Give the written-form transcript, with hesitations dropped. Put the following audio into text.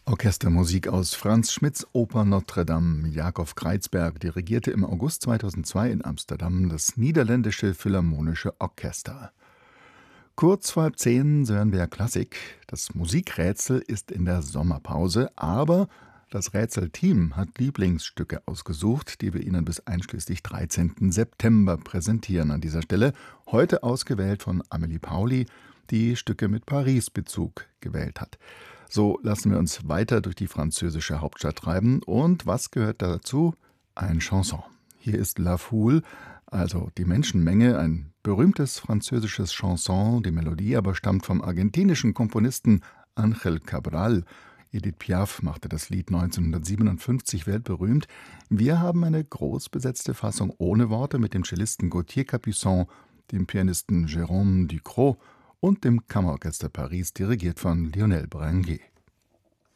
Orchestermusik aus Franz Schmidts Oper Notre Dame. Jakob Kreizberg dirigierte im August 2002 in Amsterdam das Niederländische Philharmonische Orchester. Kurz vor 10 hören wir Klassik. Das Musikrätsel ist in der Sommerpause, aber das Rätselteam hat Lieblingsstücke ausgesucht, die wir Ihnen bis einschließlich 13. September präsentieren. An dieser Stelle heute ausgewählt von Amelie Pauli, die Stücke mit Paris-Bezug gewählt hat. So lassen wir uns weiter durch die französische Hauptstadt treiben. Und was gehört dazu? Ein Chanson. Hier ist La Foule, also die Menschenmenge, ein berühmtes französisches Chanson. Die Melodie aber stammt vom argentinischen Komponisten Ángel Cabral. Edith Piaf machte das Lied 1957 weltberühmt. Wir haben eine groß besetzte Fassung ohne Worte mit dem Cellisten Gauthier Capuçon, dem Pianisten Jérôme Ducrot und dem Kammerorchester Paris, dirigiert von Lionel Branguet.